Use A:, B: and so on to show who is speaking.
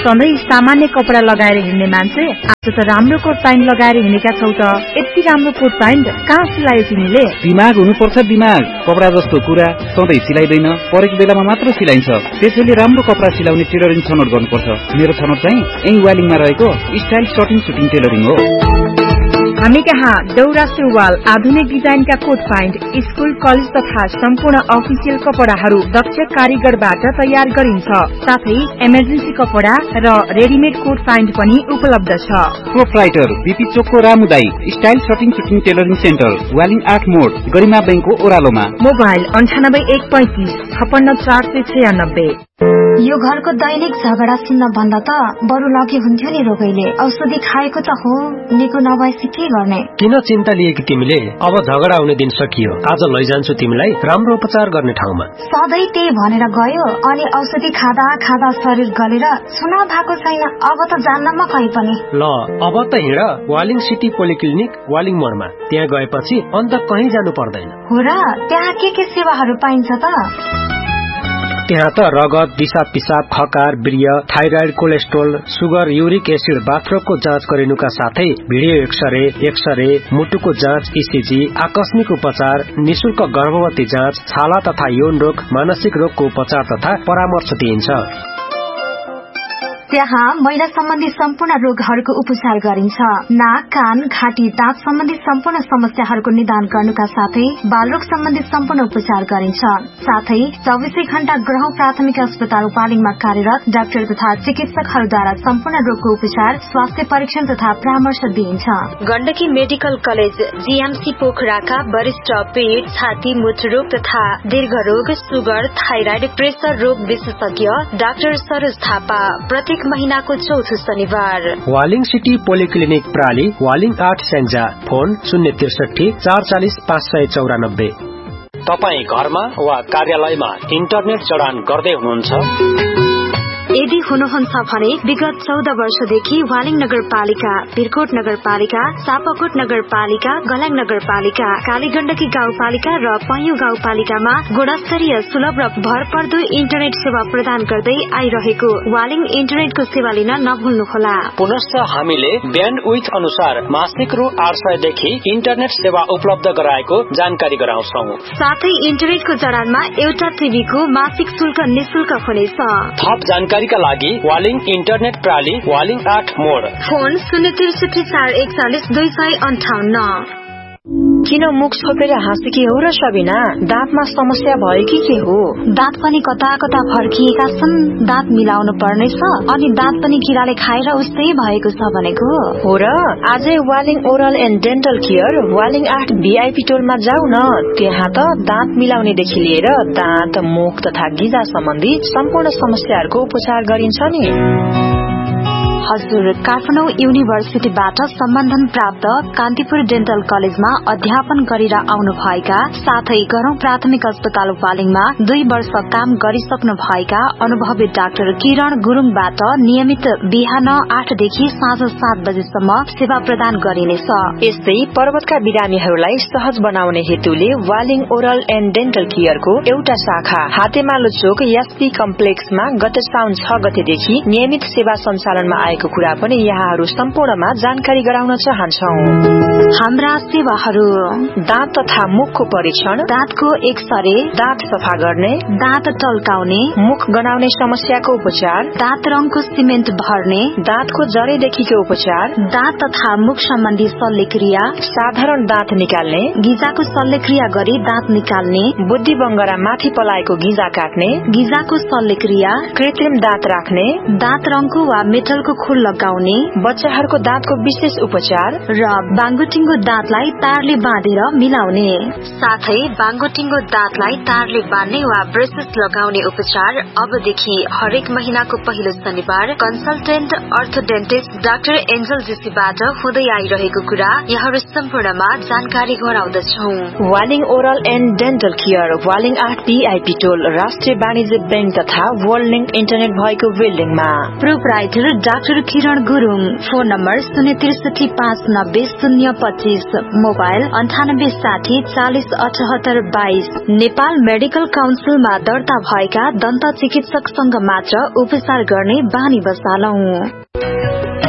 A: सधैँ सामान्य कपडा लगाएर हिँड्ने मान्छे आज त राम्रो कोट प्यान्ट लगाएर हिँडेका छौ त। यति राम्रो कोट प्यान्ट कहाँ सिलायो तिमीले?
B: दिमाग हुनुपर्छ दिमाग। कपडा जस्तो कुरा सधैँ सिलाइदैन, परेको बेलामा मात्र सिलाइन्छ। त्यसैले राम्रो कपडा सिलाउने टेलरिङ छनौट गर्नुपर्छ। मेरो छनौट चाहिँ यही वालिङमा रहेको स्टाइल सर्टिङ सुटिङ टेलरिङ हो।
A: हामी कहाँ दौरा सुरुवाल, आधुनिक डिजाइनका कोट प्यान्ट, स्कुल कलेज तथा सम्पूर्ण अफिसियल कपडाहरू दक्ष कारीगरबाट तयार गरिन्छ। साथै इमर्जेन्सी कपडा र रेडिमेड कोट प्यान्ट पनि उपलब्ध छ।
B: प्रोप्राइटर बीपी चोकको रामुदाई style shirting shooting tailoring centre, Waling 8 मोड, गरिमा बैंकको ओह्रालोमा।
A: मोबाइल 9815 56496।
C: यो घरको दैनिक झगडा सुन्न भन्दा त बरु लगे हुन्थ्यो नि रोगैले। औषधि खाएको त हो, निको नभएपछि के गर्ने?
D: किन चिन्ता लिएकी तिमीले? अब झगडा हुने दिन सकियो। आज लैजान्छु तिमीलाई राम्रो उपचार गर्ने ठाउँमा।
C: सधैँ त्यही भनेर गयो अनि औषधि खाँदा खाँदा शरीर गलेर सुना भएको छैन। अब त जान्न म कहीँ पनि।
D: ल अब त हिँड वालिङ सिटी पोलिक्लिनिक वालिङ मोडमा। त्यहाँ गएपछि अन्त कहीँ जानु पर्दैन।
C: हो र? त्यहाँ के सेवाहरू पाइन्छ त?
D: त्यहाँ त रगत, दिशा पिसाब, खकार, वीर्य, thyroid, cholesterol, sugar, uric acid, बाथरोगको जाँच गरिनुका साथै भिडियो एक्सरे, मुटुको जाँच, इसिजी, आकस्मिक उपचार, निशुल्क गर्भवती जाँच, छाला तथा यौन रोग, मानसिक रोगको उपचार तथा परामर्श दिइन्छ।
C: त्यहाँ महिला सम्बन्धी सम्पूर्ण रोगहरूको उपचार गरिन्छ। नाक, कान, घाँटी, दाँत सम्बन्धी सम्पूर्ण समस्याहरूको निदान गर्नुका साथै बालरोग सम्बन्धी सम्पूर्ण उपचार गरिन्छ। साथै 24 घण्टा ग्रह प्राथमिक अस्पताल वालिङमा कार्यरत डाक्टर तथा चिकित्सकहरूद्वारा सम्पूर्ण रोगको उपचार, स्वास्थ्य परीक्षण तथा परामर्श दिइन्छ।
E: गण्डकी मेडिकल कलेज जीएमसी पोखराका वरिष्ठ पेट, छाती, मूत्ररोग तथा दीर्घरोग, सुगर, थाइराइड, प्रेसर रोग विशेषज्ञ डाक्टर सरोज थापा प्रत्येक महीनाको चौथो शनिबार।
D: Waling city polyclinic प्राली, Waling 8 Syangja. Phone 063 440 594। तपाई घरमा वा कार्यालयमा इन्टरनेट जडान गर्दै हुनुहुन्छ?
E: यदि हुनुहुन्छ भने विगत 14 वर्षदेखि वालिङ नगरपालिका, बिरकोट नगरपालिका, सापाकोट नगरपालिका, गलाङ नगरपालिका, कालीगण्डकी गाउँपालिका र पैयुँ गाउँपालिकामा गुणस्तरीय, सुलभ र भरपर्दो इन्टरनेट सेवा प्रदान गर्दै आइरहेको वालिङ इन्टरनेटको सेवा लिन नभुल्नुहोला।
D: पुनश्च हामीले ब्यान्डविड्थ अनुसार मासिक रु 800 देखि इन्टरनेट सेवा उपलब्ध गराएको जानकारी गराउँछौं।
E: साथै इन्टरनेटको जडानमा एउटा टिभीको मासिक शुल्क निशुल्क हुनेछ।
D: थप जानकारीका लागि वालिङ इन्टरनेट प्राली, वालिङ 8 मोड।
E: फोन 063 441 258।
A: किन मुख छोपेर हाँसेकी हो र सबिना? दाँतमा समस्या भयो कि के हो?
C: दाँत पनि कता कता फर्किएका छन्। दाँत मिलाउनु पर्नेछ अनि दाँत पनि किराले खाएर उस्तै भएको छ भनेको
A: हो र? आजै Waling oral and dental care Waling 8 VIP टोलमा जाऊ न। त्यहाँ त दाँत मिलाउनेदेखि लिएर दाँत, मुख तथा गिजा सम्बन्धी सम्पूर्ण समस्याहरूको उपचार गरिन्छ नि।
C: हजुर, काठमाडौँ युनिभर्सिटीबाट सम्बन्धन प्राप्त कान्तिपुर डेन्टल कलेजमा अध्यापन गरेर आउनु भएका साथै गरौं प्राथमिक अस्पताल वालिङमा 2 वर्ष काम गरिसक्नु भएका अनुभवी डाक्टर किरण गुरुङबाट नियमित बिहान 8 देखि साँझ 7 बजेसम्म सेवा प्रदान गरिनेछ।
A: यस्तै पर्वतका बिरामीहरूलाई सहज बनाउने हेतुले वालिङ ओरल एन्ड डेन्टल केयरको एउटा शाखा हातेमालो चोक एसपी कम्प्लेक्समा गत साउन 6 गतेदेखि नियमित सेवा सञ्चालनमा आएको कुरा पनि यहाँहरू सम्पूर्णमा जानकारी गराउन चाहन्छौ।
C: हाम्रा सेवाहरू:
A: दाँत तथा मुखको परीक्षण,
C: दाँतको एक्सरे,
A: दाँत सफा गर्ने,
C: दाँत टल्काउने,
A: मुख गनाउने समस्याको उपचार,
C: दाँत रङको सिमेन्ट भर्ने,
A: दाँतको जरेदेखिको उपचार,
C: दाँत तथा मुख सम्बन्धी शल्यक्रिया,
A: साधारण दाँत निकाल्ने,
C: गिजाको शल्यक्रिया गरी दाँत निकाल्ने,
A: बुद्धि बङ्गरा माथि पलाएको गिजा काट्ने,
C: गिजाको शल्यक्रिया,
A: कृत्रिम दाँत राख्ने,
C: दाँत रङको वा मेटलको खोल लगाउने,
A: बच्चाहरूको दाँतको विशेष उपचार
C: र बाङ्गोटिङ्गो दाँतलाई तारले बाँधेर मिलाउने, साथै बाङ्गोटिङ्गो दाँतलाई तारले बाँध्ने वा ब्रेसेस लगाउने उपचार अबदेखि हरेक महिनाको पहिलो शनिबार कन्सल्टेन्ट अर्थोडेन्टिस्ट डाक्टर एन्जल जेसीबाट हुँदै आइरहेको कुरा यहाँहरू सम्पूर्णमा जानकारी गराउँदछौ।
A: Waling oral and dental care Waling 8 VIP टोल राष्ट्रिय वाणिज्य बैंक तथा वर्ल्ड लिंक इन्टरनेट भएको बिल्डिङमा।
C: प्रोप्राइटर डाक्टर
E: डाक्टर किरण Gurung. Phone number 063590025, mobile 9860407822। Nepal medical काउन्सिलमा दर्ता भएका दन्त चिकित्सकसँग मात्र उपचार गर्ने बानी बसालौं।